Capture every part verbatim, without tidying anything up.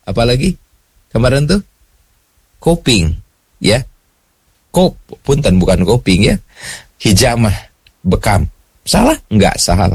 apalagi kemarin tuh koping, ya. Kop, punten bukan koping ya. Hijamah, bekam. Salah? Enggak salah.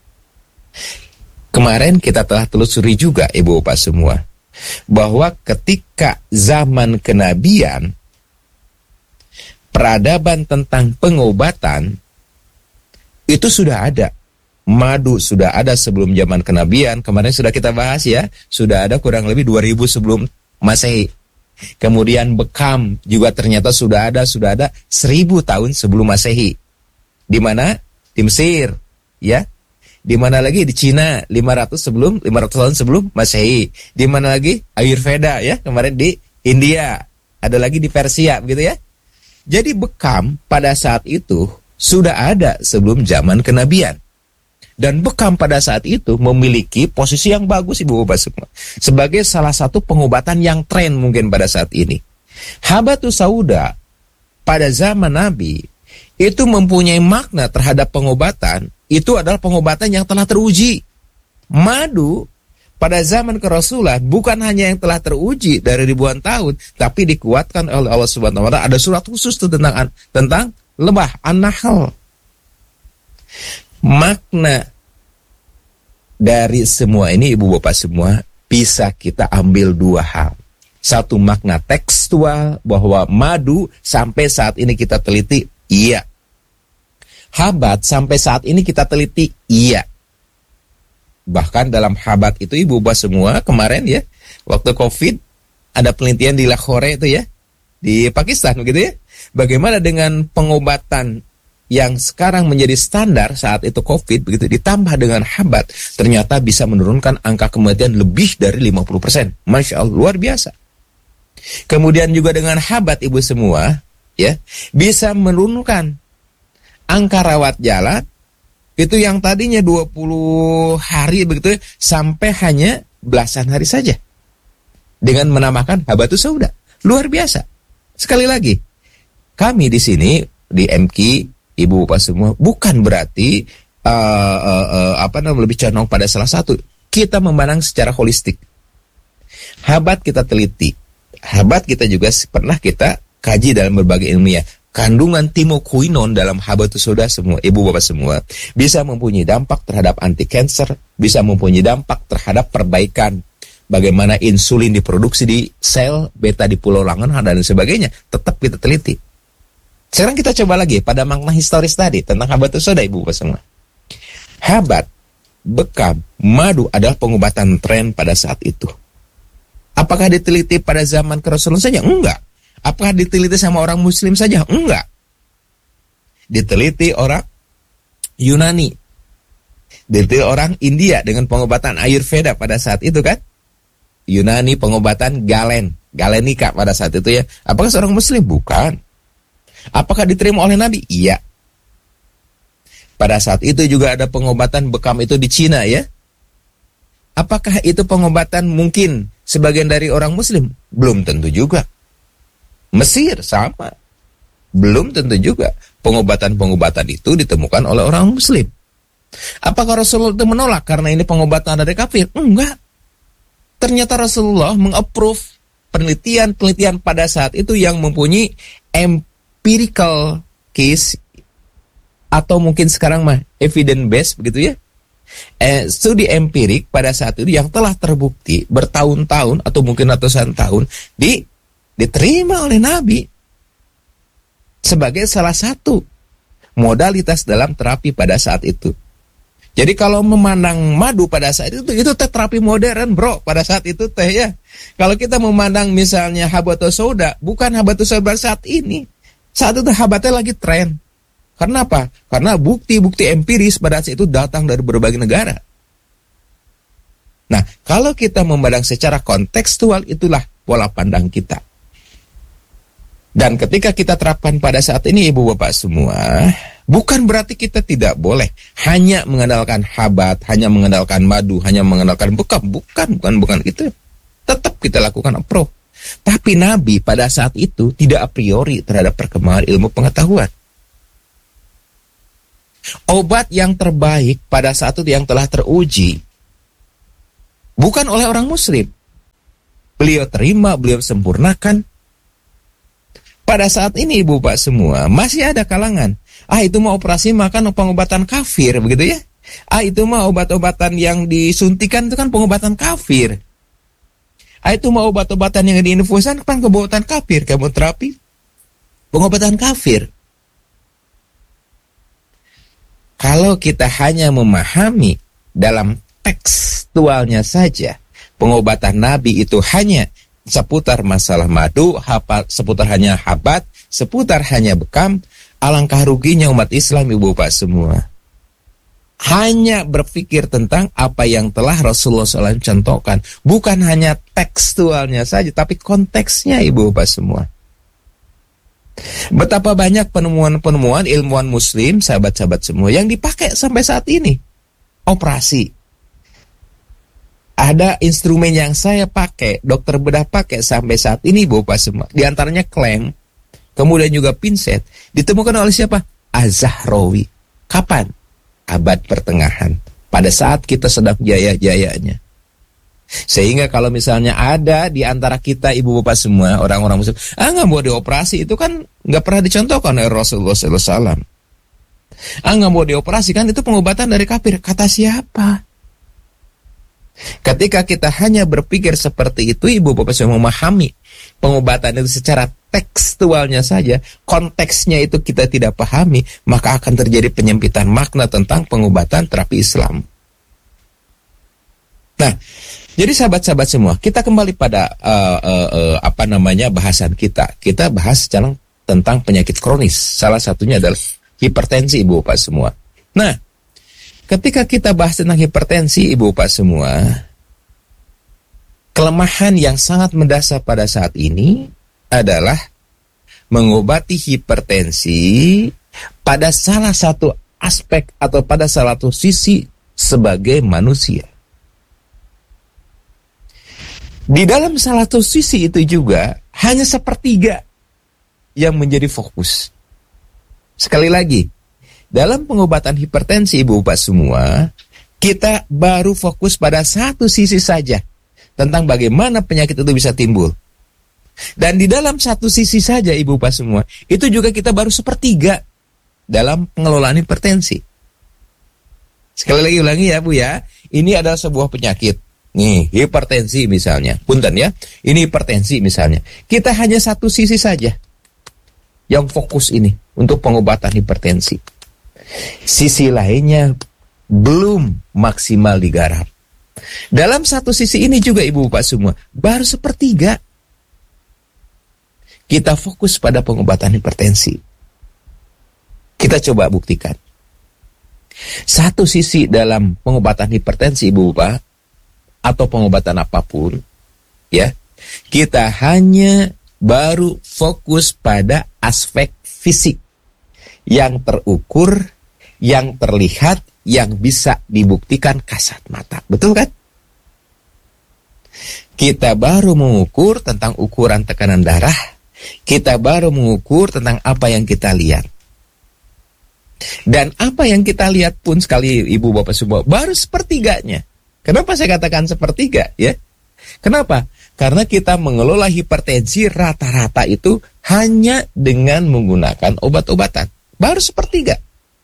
Kemarin kita telah telusuri juga Ibu Bapak semua, bahwa ketika zaman kenabian, peradaban tentang pengobatan itu sudah ada. Madu sudah ada sebelum zaman kenabian. Kemarin sudah kita bahas ya, sudah ada kurang lebih dua ribu sebelum Masehi. Kemudian bekam juga ternyata sudah ada, sudah ada seribu tahun sebelum Masehi. Di mana? Di Mesir, ya. Di mana lagi? Di Cina, lima ratus sebelum lima ratus tahun sebelum Masehi. Di mana lagi? Ayurveda, ya. Kemarin di India, ada lagi di Persia, begitu ya. Jadi bekam pada saat itu sudah ada sebelum zaman kenabian. Dan bekam pada saat itu memiliki posisi yang bagus Ibu Bapak semua, sebagai salah satu pengobatan yang tren mungkin pada saat ini. Habatus sauda pada zaman Nabi itu mempunyai makna terhadap pengobatan. Itu adalah pengobatan yang telah teruji. Madu pada zaman kerasulan bukan hanya yang telah teruji dari ribuan tahun, tapi dikuatkan oleh Allah Subhanahu wa taala. Ada surat khusus tuh tentang tentang lebah An-Nahl. Makna dari semua ini Ibu Bapak semua bisa kita ambil dua hal. Satu, makna tekstual bahwa madu sampai saat ini kita teliti, iya. Habat sampai saat ini kita teliti, iya. Bahkan dalam habat itu Ibu Bapak semua kemarin ya, waktu Covid ada penelitian di Lahore itu ya, di Pakistan begitu ya. Bagaimana dengan pengobatan yang sekarang menjadi standar saat itu Covid begitu ditambah dengan habat, ternyata bisa menurunkan angka kematian lebih dari lima puluh persen. Masya Allah, luar biasa. Kemudian juga dengan habat Ibu semua ya, bisa menurunkan angka rawat jalan itu yang tadinya dua puluh hari begitu sampai hanya belasan hari saja dengan menambahkan habatus sauda. Luar biasa. Sekali lagi, kami di sini di M K Ibu Bapak semua bukan berarti uh, uh, uh, apa namanya lebih condong pada salah satu. Kita memandang secara holistik. Habat kita teliti. Habat kita juga pernah kita kaji dalam berbagai ilmiah. Kandungan timokuinon dalam habatus sauda semua, Ibu Bapak semua, bisa mempunyai dampak terhadap anti cancer, bisa mempunyai dampak terhadap perbaikan bagaimana insulin diproduksi di sel beta di pulau Langenhan dan sebagainya. Tetap kita teliti. Sekarang kita coba lagi pada makna historis tadi tentang habatus sauda Ibu Bapak semua. Habat, bekam, madu adalah pengobatan tren pada saat itu. Apakah diteliti pada zaman kerasulan saja? Enggak. Apakah diteliti sama orang Muslim saja? Enggak. Diteliti orang Yunani. Diteliti orang India dengan pengobatan Ayurveda pada saat itu kan? Yunani pengobatan Galen, Galenika pada saat itu ya. Apakah seorang Muslim? Bukan. Apakah diterima oleh Nabi? Iya. Pada saat itu juga ada pengobatan bekam itu di Cina ya. Apakah itu pengobatan mungkin sebagian dari orang Muslim? Belum tentu juga. Mesir sama. Belum tentu juga. Pengobatan-pengobatan itu ditemukan oleh orang Muslim. Apakah Rasulullah itu menolak karena ini pengobatan dari kafir? Enggak. Ternyata Rasulullah meng-approve penelitian-penelitian pada saat itu yang mempunyai empirical case atau mungkin sekarang mah evidence based begitu ya. Eh, studi empirik pada saat itu yang telah terbukti bertahun-tahun atau mungkin ratusan tahun di diterima oleh Nabi sebagai salah satu modalitas dalam terapi pada saat itu. Jadi kalau memandang madu pada saat itu, itu teh terapi modern bro pada saat itu teh ya. Kalau kita memandang misalnya habatus sauda, bukan habatus sauda saat ini. Saat itu habatnya lagi tren. Karena apa? Karena bukti-bukti empiris pada saat itu datang dari berbagai negara. Nah, kalau kita memandang secara kontekstual, itulah pola pandang kita. Dan ketika kita terapkan pada saat ini Ibu Bapak semua, bukan berarti kita tidak boleh hanya mengandalkan habat, hanya mengandalkan madu, hanya mengandalkan bekam. Bukan, bukan, bukan itu. Tetap kita lakukan approach. Tapi Nabi pada saat itu tidak a priori terhadap perkembangan ilmu pengetahuan. Obat yang terbaik pada saat itu yang telah teruji bukan oleh orang Muslim. Beliau terima, beliau sempurnakan. Pada saat ini ibu bapak semua, masih ada kalangan, ah itu mah operasi makan pengobatan kafir, begitu ya. Ah itu mah obat-obatan yang disuntikan itu kan pengobatan kafir. Ah itu mah obat-obatan yang diinfusan kan pengobatan kafir, kemoterapi, pengobatan kafir. Kalau kita hanya memahami dalam tekstualnya saja, pengobatan Nabi itu hanya seputar masalah madu, hapa, seputar hanya habat, seputar hanya bekam, alangkah ruginya umat Islam ibu bapak semua. Hanya berpikir tentang apa yang telah Rasulullah shallallahu alaihi wasallam contohkan. Bukan hanya tekstualnya saja, tapi konteksnya ibu bapak semua. Betapa banyak penemuan-penemuan ilmuwan muslim, sahabat-sahabat semua, yang dipakai sampai saat ini. Operasi. Ada instrumen yang saya pakai, dokter bedah pakai sampai saat ini ibu bapak semua. Di antaranya klem, kemudian juga pinset. Ditemukan oleh siapa? Az-Zahrawi. Kapan? Abad pertengahan. Pada saat kita sedang jaya-jayanya. Sehingga kalau misalnya ada di antara kita ibu bapak semua, orang-orang muslim, ah nggak mau dioperasi, itu kan nggak pernah dicontohkan oleh Rasulullah shallallahu alaihi wasallam. Ah nggak mau dioperasi, kan itu pengobatan dari kafir. Kata siapa? Ketika kita hanya berpikir seperti itu, ibu bapak semua memahami pengobatan itu secara tekstualnya saja, konteksnya itu kita tidak pahami, maka akan terjadi penyempitan makna tentang pengobatan terapi Islam. Nah, jadi sahabat-sahabat semua, kita kembali pada uh, uh, uh, apa namanya bahasan kita. Kita bahas sekarang tentang penyakit kronis. Salah satunya adalah hipertensi ibu bapak semua. Nah, ketika kita bahas tentang hipertensi ibu bapak semua, kelemahan yang sangat mendasar pada saat ini adalah mengobati hipertensi pada salah satu aspek atau pada salah satu sisi sebagai manusia. Di dalam salah satu sisi itu juga hanya sepertiga yang menjadi fokus. Sekali lagi, dalam pengobatan hipertensi ibu bapak semua, kita baru fokus pada satu sisi saja tentang bagaimana penyakit itu bisa timbul. Dan di dalam satu sisi saja ibu bapak semua, itu juga kita baru sepertiga dalam pengelolaan hipertensi. Sekali lagi ulangi ya Bu ya, ini adalah sebuah penyakit. Nih, hipertensi misalnya. Punten ya, ini hipertensi misalnya. Kita hanya satu sisi saja yang fokus ini untuk pengobatan hipertensi. Sisi lainnya belum maksimal digarap. Dalam satu sisi ini juga ibu bapak semua, baru sepertiga kita fokus pada pengobatan hipertensi. Kita coba buktikan. Satu sisi dalam pengobatan hipertensi ibu bapak, atau pengobatan apapun, ya, kita hanya baru fokus pada aspek fisik yang terukur, yang terlihat, yang bisa dibuktikan kasat mata. Betul kan? Kita baru mengukur tentang ukuran tekanan darah, kita baru mengukur tentang apa yang kita lihat. Dan apa yang kita lihat pun sekali ibu bapak semua, baru sepertiganya. Kenapa saya katakan sepertiga ya? Kenapa? Karena kita mengelola hipertensi rata-rata itu hanya dengan menggunakan obat-obatan. Baru sepertiga.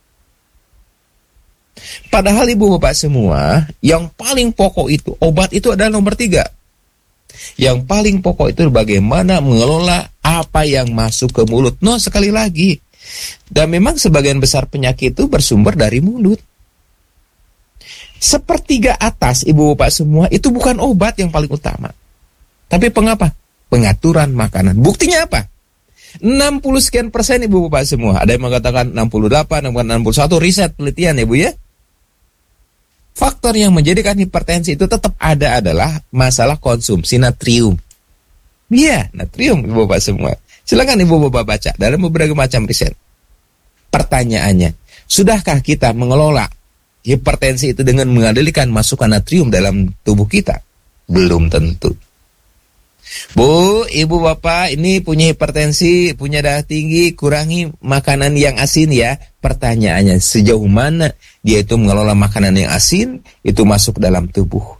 Padahal ibu bapak semua, yang paling pokok itu, obat itu adalah nomor tiga. Yang paling pokok itu bagaimana mengelola apa yang masuk ke mulut. No, sekali lagi. Dan memang sebagian besar penyakit itu bersumber dari mulut. Sepertiga atas ibu bapak semua itu bukan obat yang paling utama. Tapi pengapa? Pengaturan makanan. Buktinya apa? enam puluh sekian persen ibu bapak semua. Ada yang mengatakan enam puluh delapan, enam puluh satu, riset penelitian ya Bu ya. Faktor yang menjadikan hipertensi itu tetap ada adalah masalah konsumsi natrium. Iya, natrium ibu bapak semua. Silakan ibu bapak baca dalam beberapa macam riset. Pertanyaannya, sudahkah kita mengelola hipertensi itu dengan mengendalikan masukan natrium dalam tubuh kita? Belum tentu. Bu, ibu bapak ini punya hipertensi, punya darah tinggi, kurangi makanan yang asin ya. Pertanyaannya, sejauh mana dia itu mengelola makanan yang asin itu masuk dalam tubuh?